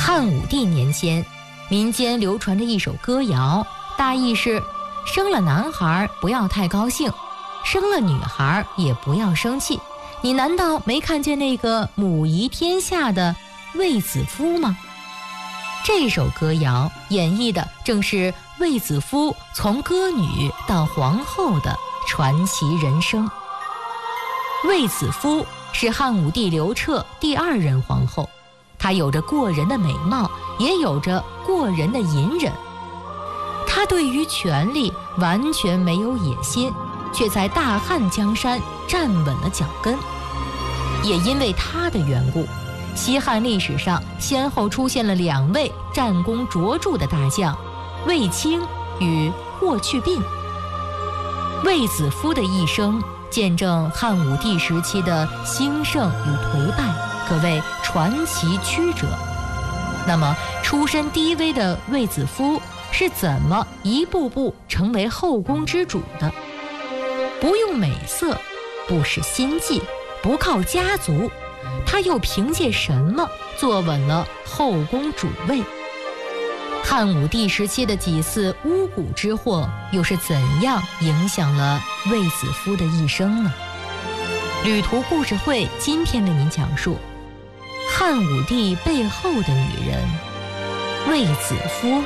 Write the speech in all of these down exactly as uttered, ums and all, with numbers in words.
汉武帝年间，民间流传着一首歌谣，大意是：生了男孩不要太高兴，生了女孩也不要生气。你难道没看见那个母仪天下的卫子夫吗？这首歌谣演绎的正是卫子夫从歌女到皇后的传奇人生。卫子夫是汉武帝刘彻第二任皇后，她有着过人的美貌，也有着过人的隐忍。她对于权力完全没有野心，却在大汉江山站稳了脚跟。也因为她的缘故，西汉历史上先后出现了两位战功卓著的大将，卫青与霍去病。卫子夫的一生见证汉武帝时期的兴盛与颓败，可谓传奇曲折。那么出身低微的卫子夫是怎么一步步成为后宫之主的？不用美色，不使心计，不靠家族，他又凭借什么坐稳了后宫主位？汉武帝时期的几次巫蛊之祸又是怎样影响了卫子夫的一生呢？旅途故事会今天为您讲述汉武帝背后的女人卫子夫。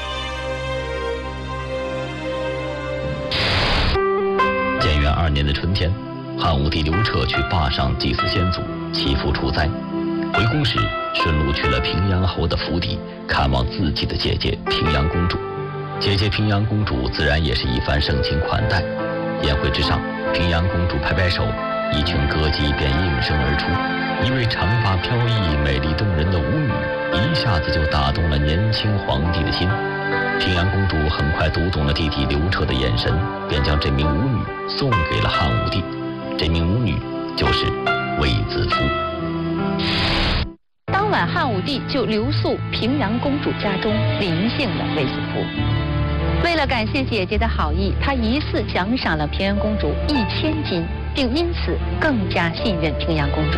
建元二年的春天，汉武帝刘彻去坝上祭祀先祖，祈福除灾。回宫时，顺路去了平阳侯的府邸，看望自己的姐姐平阳公主。姐姐平阳公主自然也是一番盛情款待。宴会之上，平阳公主拍拍手，一群歌姬便应声而出。一位长发飘逸、美丽动人的舞女，一下子就打动了年轻皇帝的心。平阳公主很快读懂了弟弟刘彻的眼神，便将这名舞女送给了汉武帝。这名舞女就是卫子夫。 当晚，汉武帝就留宿平阳公主家中，临幸了卫子夫。为了感谢姐姐的好意，他一次奖赏了平阳公主一千金，并因此更加信任平阳公主。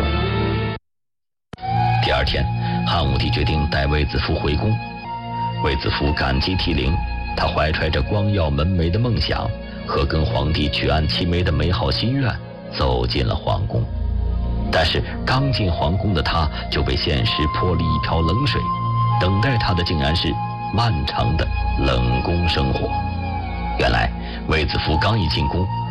第二天，汉武帝决定带卫子夫回宫。卫子夫感激涕零，他怀揣着光耀门楣的梦想和跟皇帝举案齐眉的美好心愿，走进了皇宫。但是刚进皇宫的他就被现实泼了一瓢冷水，等待他的竟然是漫长的冷宫生活。原来卫子夫刚一进宫，